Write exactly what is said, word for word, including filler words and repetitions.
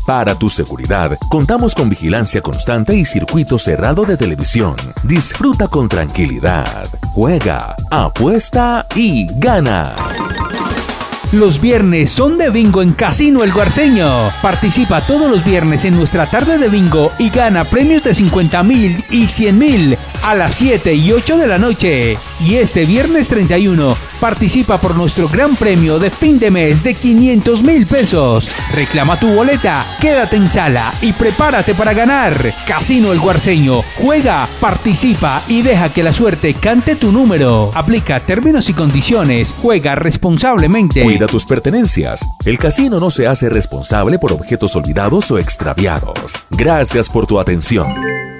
Para tu seguridad, contamos con vigilancia constante y circuito cerrado de televisión. Disfruta con tranquilidad. Juega, apuesta y gana. Los viernes son de bingo en Casino El Guarceño. Participa todos los viernes en nuestra tarde de bingo y gana premios de cincuenta mil y cien mil a las siete y ocho de la noche. Y este viernes treinta y uno participa por nuestro gran premio de fin de mes de quinientos mil pesos. Reclama tu boleta, quédate en sala y prepárate para ganar. Casino El Guarceño. Juega, participa y deja que la suerte cante tu número. Aplica términos y condiciones. Juega responsablemente. Cuida tus pertenencias. El casino no se hace responsable por objetos olvidados o extraviados. Gracias por tu atención.